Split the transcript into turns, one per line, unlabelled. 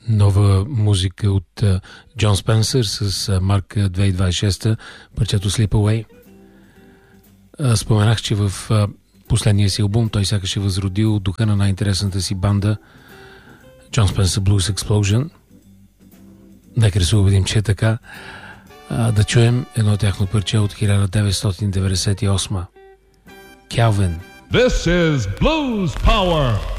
Нова музика от Джон Спенсър с марка 2026, парчето Sleep Away. Споменах, че в последния си албум той сякаш е възродил духа на най-интересната си банда Джон Спенсър Blues Explosion. Нека да се убедим, че е така. Да чуем едно тяхно парче от 1998. Calvin.
This is Blues Power.